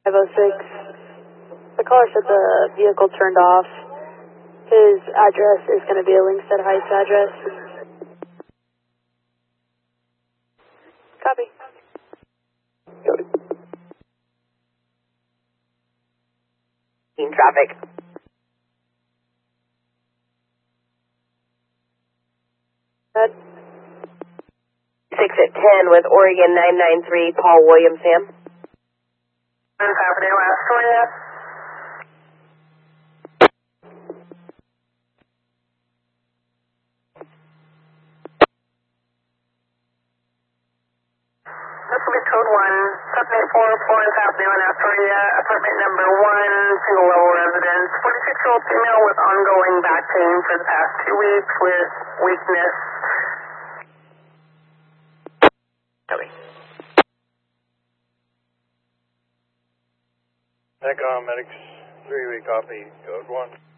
506. The caller said the vehicle turned off. His address is going to be a Linksted Heights address. Copy. In traffic. Good. 6 at 10 with Oregon 993, Paul Williams, Sam. Avenue, Astoria. This will be code 1, 74 Florence Avenue in Astoria, apartment number 1, single level residence, 46-year-old female with ongoing back pain for the past 2 weeks with weakness. Copy. Echo Medics 3, we copy code 1.